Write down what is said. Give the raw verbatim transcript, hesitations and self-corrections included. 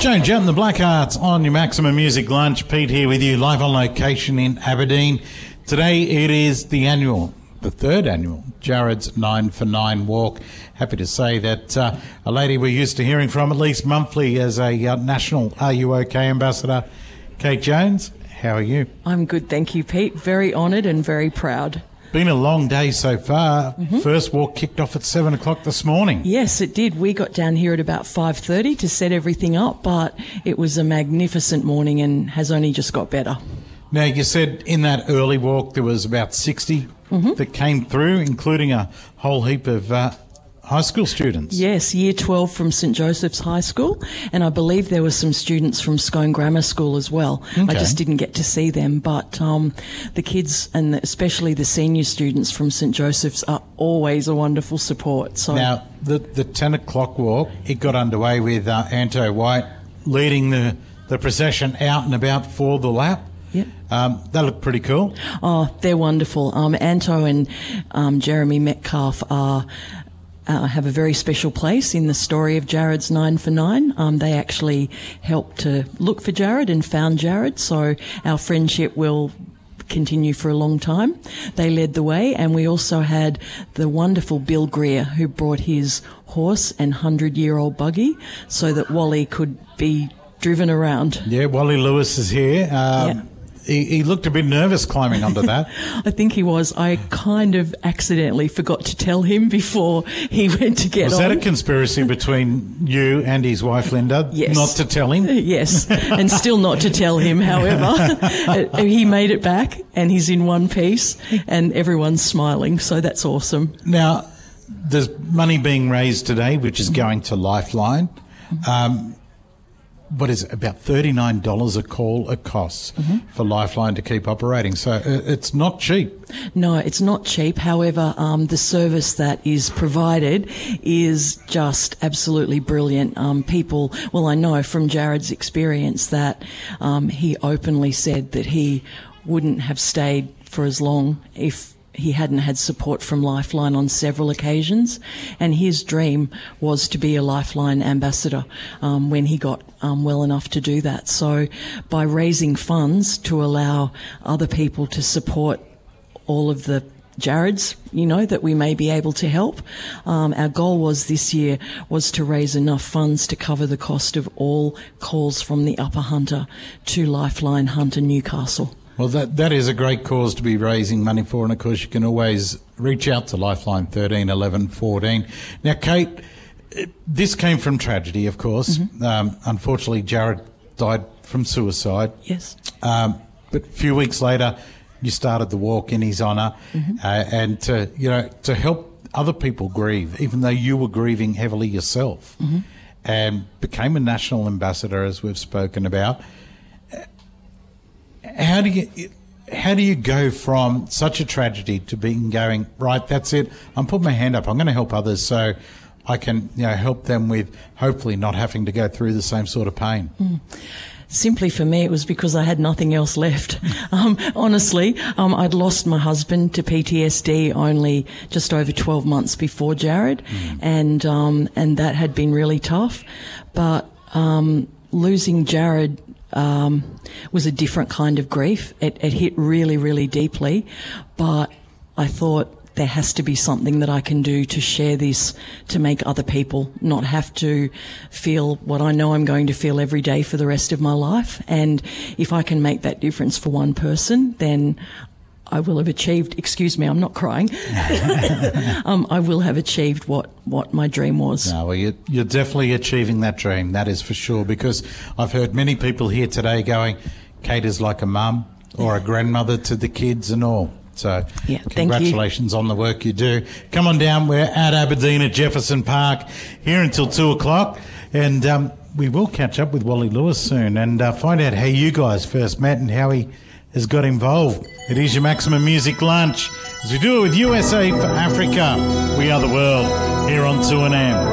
Joan Jett and the Blackhearts on your Maximum Music Lunch. Pete here with you, live on location in Aberdeen. Today it is the annual, the third annual, Jared's Nine for Nine walk. Happy to say that uh, a lady we're used to hearing from at least monthly as a uh, national Are You OK ambassador, Kate Jones. How are you? I'm good, thank you, Pete. Very honoured and very proud. Been a long day so far. Mm-hmm. First walk kicked off at seven o'clock this morning. Yes, it did. We got down here at about five thirty to set everything up, but it was a magnificent morning and has only just got better. Now, you said in that early walk there was about sixty mm-hmm. that came through, including a whole heap of uh, high school students. Yes, year twelve from St Joseph's High School, and I believe there were some students from Scone Grammar School as well. Okay. I just didn't get to see them, but um, the kids and the, especially the senior students from St Joseph's are always a wonderful support. So now, the, the ten o'clock walk, it got underway with uh, Anto White leading the, the procession out and about for the lap. Yep. Um, they look pretty cool. Oh, they're wonderful. Um, Anto and um, Jeremy Metcalf are... Uh, have a very special place in the story of Jared's Nine for Nine. Um, they actually helped to look for Jared and found Jared, so our friendship will continue for a long time. They led the way, and we also had the wonderful Bill Greer, who brought his horse and hundred-year-old buggy so that Wally could be driven around. Yeah, Wally Lewis is here. Um, yeah. He, he looked a bit nervous climbing onto that. I think he was. I kind of accidentally forgot to tell him before he went to get was on. Was that a conspiracy between you and his wife, Linda? Yes. Not to tell him? Yes, and still not to tell him, however. He made it back, and he's in one piece, and everyone's smiling, so that's awesome. Now, there's money being raised today, which is going to Lifeline. Um What is it, about thirty-nine dollars a call it costs mm-hmm. for Lifeline to keep operating. So it's not cheap. No, it's not cheap. However, um, the service that is provided is just absolutely brilliant. Um, people, well, I know from Jared's experience that um, he openly said that he wouldn't have stayed for as long if he hadn't had support from Lifeline on several occasions, and his dream was to be a Lifeline ambassador um, when he got um, well enough to do that. So by raising funds to allow other people to support all of the Jareds, you know, that we may be able to help, um, our goal was this year was to raise enough funds to cover the cost of all calls from the Upper Hunter to Lifeline Hunter Newcastle. Well, that that is a great cause to be raising money for, and of course you can always reach out to Lifeline thirteen eleven fourteen. Now, Kate, this came from tragedy, of course. Mm-hmm. Um, unfortunately, Jared died from suicide. Yes. Um, but a few weeks later, you started the walk in his honour, mm-hmm. uh, and to you know to help other people grieve, even though you were grieving heavily yourself, mm-hmm. and became a national ambassador, as we've spoken about. How do you how do you go from such a tragedy to being going, right, that's it, I'm putting my hand up, I'm going to help others so I can you know help them with hopefully not having to go through the same sort of pain? Mm. Simply for me, it was because I had nothing else left. Um, honestly, um, I'd lost my husband to P T S D only just over twelve months before Jared, mm. and um, and that had been really tough. But um, losing Jared Um, was a different kind of grief. It, it hit really, really deeply, but I thought there has to be something that I can do to share this, to make other people not have to feel what I know I'm going to feel every day for the rest of my life. And if I can make that difference for one person, then I will have achieved, excuse me, I'm not crying, um, I will have achieved what, what my dream was. No, well, you're, you're definitely achieving that dream, that is for sure, because I've heard many people here today going, Kate is like a mum or a grandmother to the kids and all. So yeah, congratulations on the work you do. Come on down, we're at Aberdeen at Jefferson Park here until two o'clock, and um, we will catch up with Wally Lewis soon and uh, find out how you guys first met and how he has got involved. It is your Maximum Music Lunch as we do it with U S A for Africa. We are the world here on two N M.